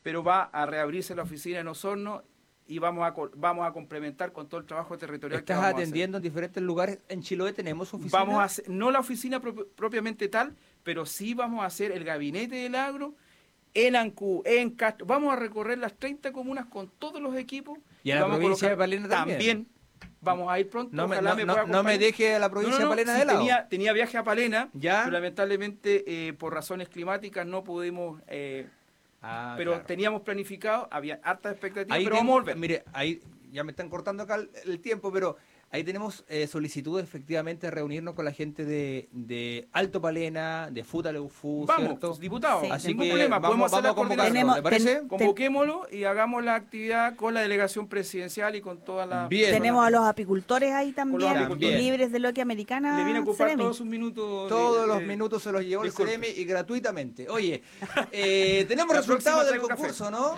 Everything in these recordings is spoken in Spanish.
pero va a reabrirse la oficina en Osorno y vamos a complementar con todo el trabajo territorial que ¿Estás vamos atendiendo a hacer. en diferentes lugares? ¿En Chiloé tenemos oficina? Vamos a hacer, no la oficina propiamente tal, pero sí vamos a hacer el gabinete del agro en Ancú, en Castro. Vamos a recorrer las 30 comunas con todos los equipos. ¿Y en la vamos a provincia de colocar Palena también? Vamos a ir pronto, No me, ojalá no, me no, pueda no me acompañar. deje a la provincia de Palena sí, de lado. tenía viaje a Palena, ¿Ya? pero lamentablemente por razones climáticas no pudimos, pero claro. teníamos planificado, había hartas expectativas, Ahí pero vamos a volver. Mire, ahí ya me están cortando acá el tiempo, pero ahí tenemos solicitud efectivamente de reunirnos con la gente de Alto Palena, de Vamos, ¿cierto? diputado, Sí. Así ningún que problema, podemos hacer la convocarlo, coordinación. ¿le parece? Convoquémoslo y hagamos la actividad con la delegación presidencial y con todas las Bien. Tenemos a los apicultores ahí también, apicultores. libres de Loque Americana. Le viene a ocupar Ceremi. todos sus minutos. Todos los minutos se los llevó disculpe. el CEREMI y gratuitamente. Oye, tenemos La resultados próxima del traigo concurso, ¿no?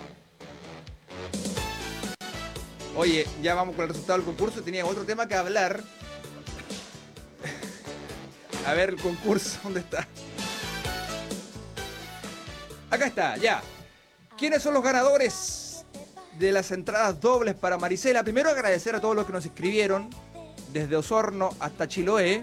Oye, ya vamos con el resultado del concurso. Tenía otro tema que hablar. A ver, el concurso, ¿dónde está? Acá está, ya. ¿Quiénes son los ganadores de las entradas dobles para Marisela? Primero agradecer a todos los que nos escribieron desde Osorno hasta Chiloé.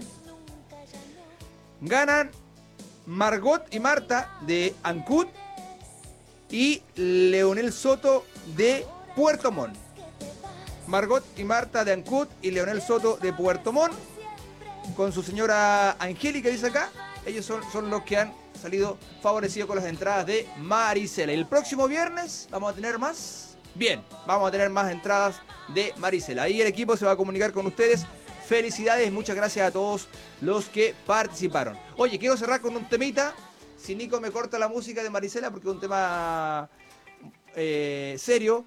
Ganan Margot y Marta de Ancud y Leonel Soto de Puerto Montt. Margot y Marta de Ancud y Leonel Soto de Puerto Montt. Con su señora Angélica, dice acá. Ellos son los que han salido favorecidos con las entradas de Marisela. Y el próximo viernes vamos a tener más. Bien, vamos a tener más entradas de Marisela. Ahí el equipo se va a comunicar con ustedes. Felicidades, muchas gracias a todos los que participaron. Oye, quiero cerrar con un temita. Si Nico me corta la música de Marisela, porque es un tema serio.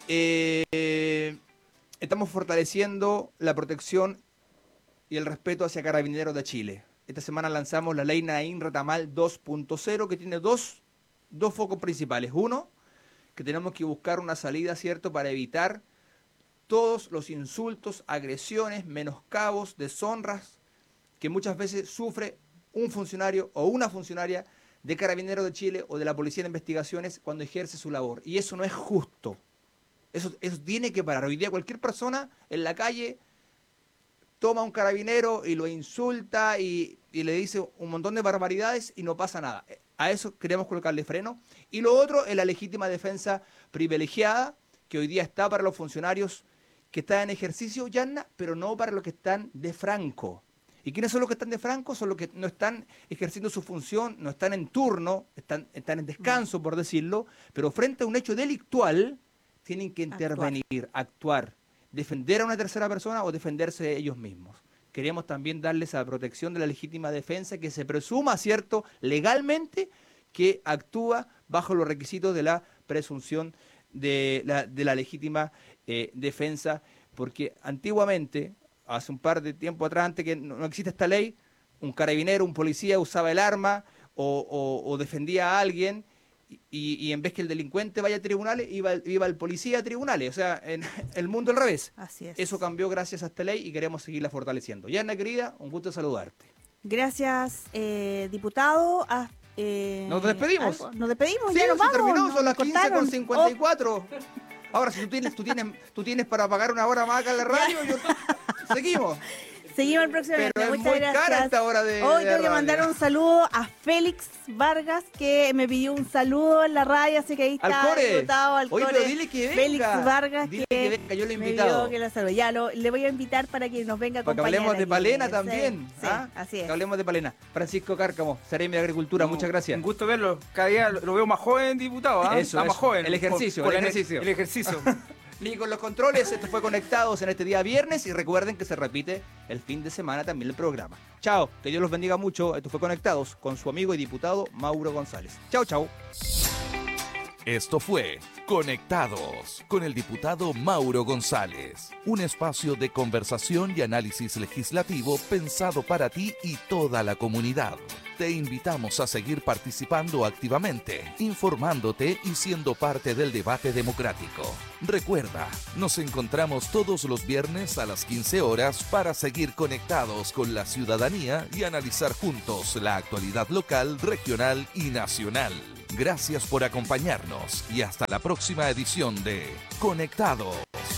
Estamos fortaleciendo la protección y el respeto hacia Carabineros de Chile. Esta semana lanzamos la ley Naín Retamal 2.0, que tiene dos focos principales. Uno, que tenemos que buscar una salida, ¿cierto?, para evitar todos los insultos, agresiones, menoscabos, deshonras que muchas veces sufre un funcionario o una funcionaria de Carabineros de Chile o de la Policía de Investigaciones cuando ejerce su labor. Y eso no es justo. Eso tiene que parar. Hoy día cualquier persona en la calle toma a un carabinero y lo insulta y le dice un montón de barbaridades y no pasa nada. A eso queremos colocarle freno. Y lo otro es la legítima defensa privilegiada que hoy día está para los funcionarios que están en ejercicio, Yanna, pero no para los que están de franco. ¿Y quiénes son los que están de franco? Son los que no están ejerciendo su función, no están en turno, están en descanso, por decirlo, pero frente a un hecho delictual tienen que intervenir, actuar, defender a una tercera persona o defenderse ellos mismos. Queremos también darles la protección de la legítima defensa, que se presuma, ¿cierto?, legalmente, que actúa bajo los requisitos de la presunción de la legítima defensa, porque antiguamente, hace un par de tiempo atrás, antes que no existe esta ley, un carabinero, un policía usaba el arma o defendía a alguien y en vez que el delincuente vaya a tribunales, iba el policía a tribunales. O sea, en el mundo al revés. Así es. Eso cambió gracias a esta ley y queremos seguirla fortaleciendo. Yana, querida, un gusto saludarte. Gracias, diputado. Nos despedimos. Nos despedimos, Sí, ya nos se vamos. terminó, nos son las cortaron. 15:54. Ahora, si tú tienes para pagar una hora más acá en la radio, seguimos. Seguimos el próximo Pero viernes. es Muchas muy gracias. cara esta hora de Hoy tengo que radio. mandar un saludo a Félix Vargas, que me pidió un saludo en la radio, así que ahí está. Al Core. Diputado, al Oye, Core. pero dile que venga. Félix Vargas, Dile que venga, yo lo he me invitado. pidió que lo salude. Ya, le voy a invitar para que nos venga a Para que acompañar. hablemos de aquí. Palena Sí, también. sí, ¿Ah? así es. Que hablemos de Palena. Francisco Cárcamo, Seremi de Agricultura, muchas gracias. Un gusto verlo. Cada día lo veo más joven, diputado. Eso, Está más joven. el ejercicio, Por el la ejercicio. El ejercicio. Ni con los controles, esto fue Conectados en este día viernes y recuerden que se repite el fin de semana también el programa. Chao, que Dios los bendiga mucho. Esto fue Conectados con su amigo y diputado Mauro González. Chao, chao. Esto fue Conectados con el diputado Mauro González, un espacio de conversación y análisis legislativo pensado para ti y toda la comunidad. Te invitamos a seguir participando activamente, informándote y siendo parte del debate democrático. Recuerda, nos encontramos todos los viernes a las 15 horas para seguir conectados con la ciudadanía y analizar juntos la actualidad local, regional y nacional. Gracias por acompañarnos y hasta la próxima edición de Conectados.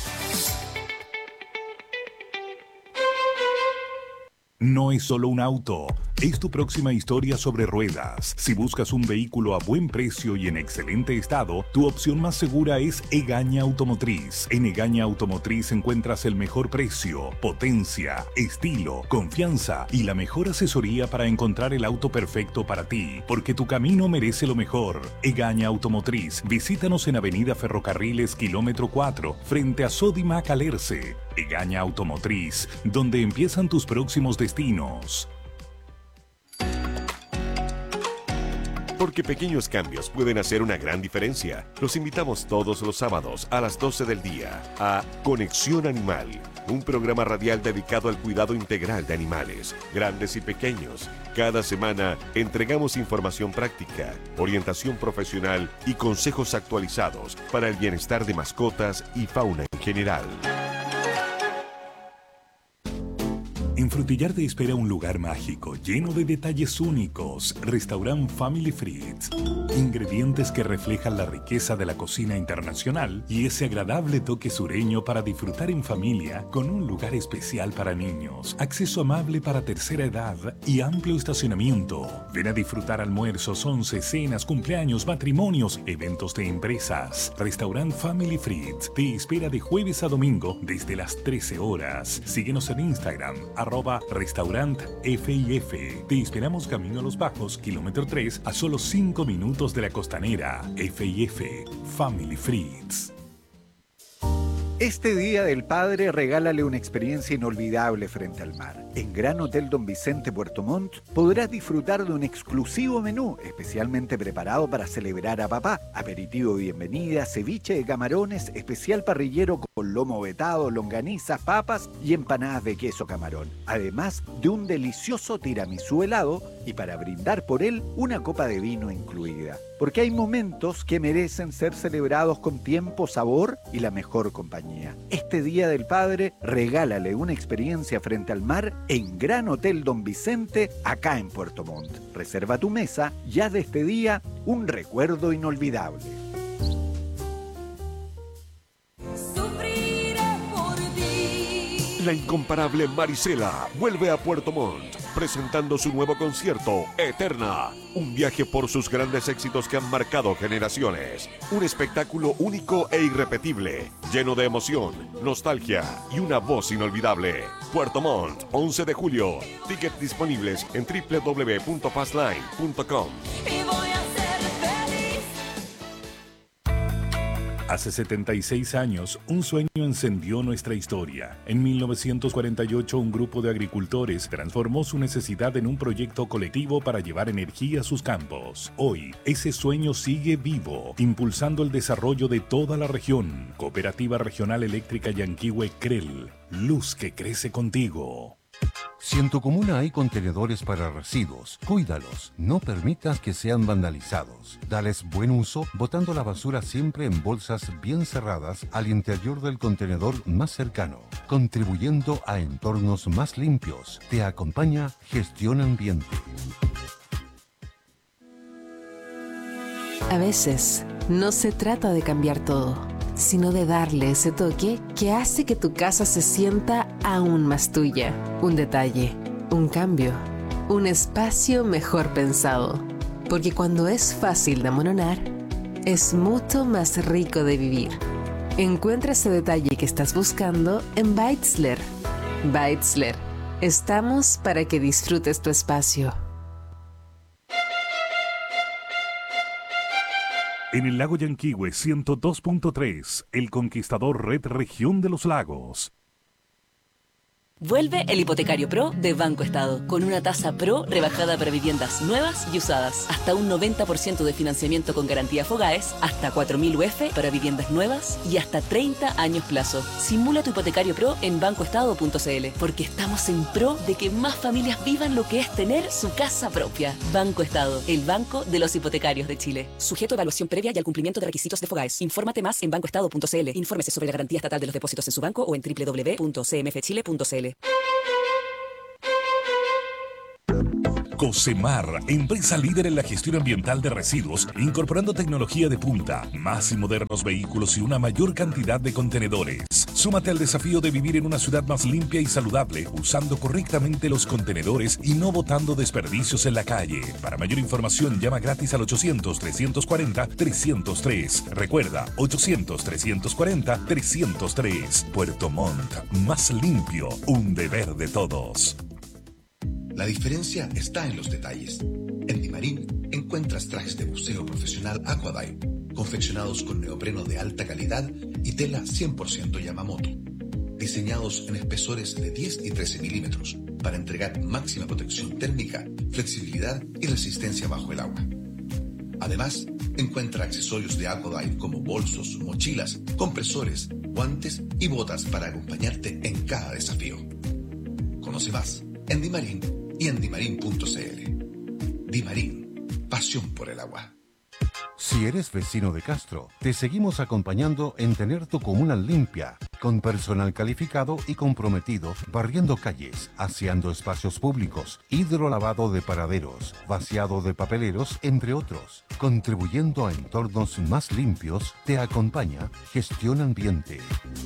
No es solo un auto, es tu próxima historia sobre ruedas. Si buscas un vehículo a buen precio y en excelente estado, tu opción más segura es Egaña Automotriz. En Egaña Automotriz encuentras el mejor precio, potencia, estilo, confianza y la mejor asesoría para encontrar el auto perfecto para ti, porque tu camino merece lo mejor. Egaña Automotriz. Visítanos en Avenida Ferrocarriles, kilómetro 4, frente a Sodimac Alerce. Egaña Automotriz, donde empiezan tus próximos destinos. Porque pequeños cambios pueden hacer una gran diferencia. Los invitamos todos los sábados a las 12 del día a Conexión Animal, un programa radial dedicado al cuidado integral de animales, grandes y pequeños. Cada semana entregamos información práctica, orientación profesional y consejos actualizados para el bienestar de mascotas y fauna en general. En Frutillar te espera un lugar mágico, lleno de detalles únicos. Restaurant Family Fritz. Ingredientes que reflejan la riqueza de la cocina internacional y ese agradable toque sureño para disfrutar en familia con un lugar especial para niños. Acceso amable para tercera edad y amplio estacionamiento. Ven a disfrutar almuerzos, once, cenas, cumpleaños, matrimonios, eventos de empresas. Restaurant Family Fritz te espera de jueves a domingo desde las 13 horas. Síguenos en Instagram, @restaurant FIF. Te esperamos camino a Los Bajos, kilómetro 3, a solo 5 minutos de la Costanera. FIF, Family Fritz. Este Día del Padre regálale una experiencia inolvidable frente al mar. En Gran Hotel Don Vicente Puerto Montt podrás disfrutar de un exclusivo menú especialmente preparado para celebrar a papá. Aperitivo de bienvenida, ceviche de camarones, especial parrillero con lomo vetado, longanizas, papas y empanadas de queso camarón. Además de un delicioso tiramisú helado y para brindar por él una copa de vino incluida. Porque hay momentos que merecen ser celebrados con tiempo, sabor y la mejor compañía. Este Día del Padre, regálale una experiencia frente al mar en Gran Hotel Don Vicente, acá en Puerto Montt. Reserva tu mesa, ya de este día, un recuerdo inolvidable. La incomparable Marisela vuelve a Puerto Montt, presentando su nuevo concierto, Eterna. Un viaje por sus grandes éxitos que han marcado generaciones. Un espectáculo único e irrepetible, lleno de emoción, nostalgia y una voz inolvidable. Puerto Montt, 11 de julio. Tickets disponibles en www.fastline.com. Hace 76 años, un sueño encendió nuestra historia. En 1948, un grupo de agricultores transformó su necesidad en un proyecto colectivo para llevar energía a sus campos. Hoy, ese sueño sigue vivo, impulsando el desarrollo de toda la región. Cooperativa Regional Eléctrica Yanquihue CREL. Luz que crece contigo. Si en tu comuna hay contenedores para residuos, cuídalos, no permitas que sean vandalizados. Dales buen uso, botando la basura siempre en bolsas bien cerradas al interior del contenedor más cercano, contribuyendo a entornos más limpios. Te acompaña Gestión Ambiente. A veces, no se trata de cambiar todo, sino de darle ese toque que hace que tu casa se sienta aún más tuya. Un detalle, un cambio, un espacio mejor pensado. Porque cuando es fácil de amononar, es mucho más rico de vivir. Encuentra ese detalle que estás buscando en Beitzler. Beitzler. Estamos para que disfrutes tu espacio. En el lago Yanquihue 102.3, El Conquistador Red Región de los Lagos. Vuelve el Hipotecario Pro de Banco Estado, con una tasa Pro rebajada para viviendas nuevas y usadas, hasta un 90% de financiamiento con garantía Fogaes, hasta 4.000 UF para viviendas nuevas y hasta 30 años plazo. Simula tu Hipotecario Pro en bancoestado.cl, porque estamos en pro de que más familias vivan lo que es tener su casa propia. Banco Estado, el banco de los hipotecarios de Chile. Sujeto a evaluación previa y al cumplimiento de requisitos de Fogaes. Infórmate más en bancoestado.cl. Infórmese sobre la garantía estatal de los depósitos en su banco o en www.cmfchile.cl. Cocemar, empresa líder en la gestión ambiental de residuos, incorporando tecnología de punta, más y modernos vehículos y una mayor cantidad de contenedores. Súmate al desafío de vivir en una ciudad más limpia y saludable, usando correctamente los contenedores y no botando desperdicios en la calle. Para mayor información, llama gratis al 800-340-303. Recuerda, 800-340-303. Puerto Montt, más limpio, un deber de todos. La diferencia está en los detalles. En Dimarín encuentras trajes de buceo profesional Aquadive, confeccionados con neopreno de alta calidad y tela 100% Yamamoto, diseñados en espesores de 10 y 13 milímetros para entregar máxima protección térmica, flexibilidad y resistencia bajo el agua. Además, encuentra accesorios de Aquadive como bolsos, mochilas, compresores, guantes y botas para acompañarte en cada desafío. Conoce más en Dimarín y en dimarin.cl. Dimarín, pasión por el agua. Si eres vecino de Castro, te seguimos acompañando en tener tu comuna limpia, con personal calificado y comprometido, barriendo calles, aseando espacios públicos, hidrolavado de paraderos, vaciado de papeleros, entre otros. Contribuyendo a entornos más limpios, te acompaña Gestión Ambiente.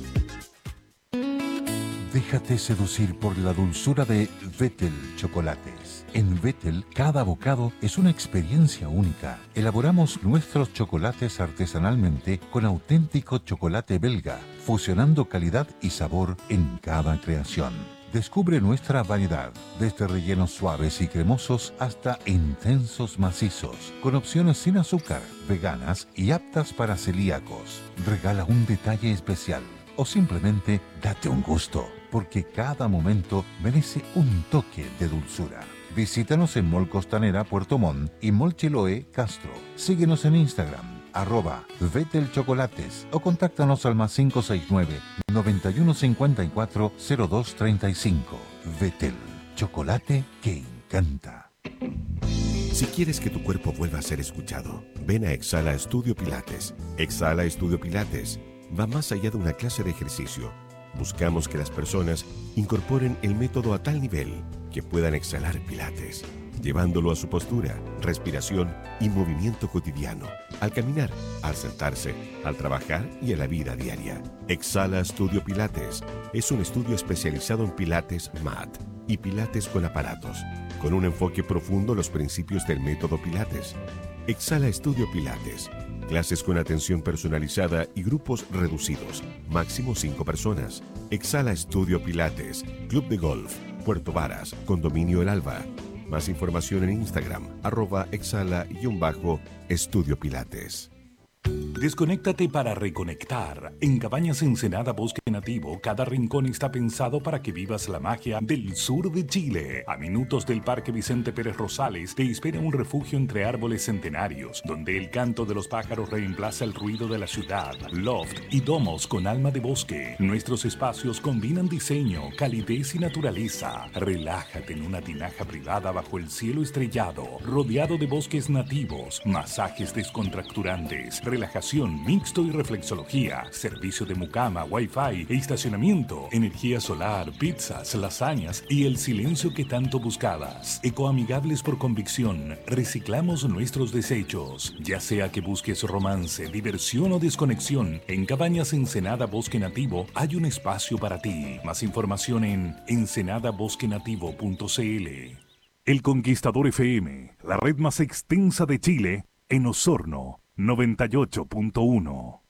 Déjate seducir por la dulzura de Vettel Chocolates. En Vettel, cada bocado es una experiencia única. Elaboramos nuestros chocolates artesanalmente con auténtico chocolate belga, fusionando calidad y sabor en cada creación. Descubre nuestra variedad, desde rellenos suaves y cremosos hasta intensos macizos, con opciones sin azúcar, veganas y aptas para celíacos. Regala un detalle especial o simplemente date un gusto, porque cada momento merece un toque de dulzura. Visítanos en Mall Costanera Puerto Montt y Mall Chiloé Castro. Síguenos en Instagram, @Vettel Chocolates, o contáctanos al +569 9154 0235. Vettel, chocolate que encanta. Si quieres que tu cuerpo vuelva a ser escuchado, ven a Exhala Estudio Pilates. Exhala Estudio Pilates va más allá de una clase de ejercicio. Buscamos que las personas incorporen el método a tal nivel que puedan exhalar Pilates, llevándolo a su postura, respiración y movimiento cotidiano, al caminar, al sentarse, al trabajar y a la vida diaria. Exhala Estudio Pilates es un estudio especializado en Pilates MAT y Pilates con aparatos, con un enfoque profundo en los principios del método Pilates. Exhala Estudio Pilates. Clases con atención personalizada y grupos reducidos, máximo 5 personas. Exhala Estudio Pilates, Club de Golf, Puerto Varas, Condominio El Alba. Más información en Instagram, @exhala_Estudio Pilates. Desconéctate para reconectar. En Cabañas Ensenada Bosque Nativo, cada rincón está pensado para que vivas la magia del sur de Chile. A minutos del Parque Vicente Pérez Rosales te espera un refugio entre árboles centenarios, donde el canto de los pájaros reemplaza el ruido de la ciudad. Loft y domos con alma de bosque. Nuestros espacios combinan diseño, calidez y naturaleza. Relájate en una tinaja privada bajo el cielo estrellado, rodeado de bosques nativos, masajes descontracturantes, relajación, mixto y reflexología, servicio de mucama, wifi e estacionamiento, energía solar, pizzas, lasañas y el silencio que tanto buscabas. Ecoamigables por convicción, reciclamos nuestros desechos. Ya sea que busques romance, diversión o desconexión, en Cabañas Ensenada Bosque Nativo hay un espacio para ti. Más información en ensenadabosquenativo.cl. El Conquistador FM, la red más extensa de Chile, en Osorno, 98.1.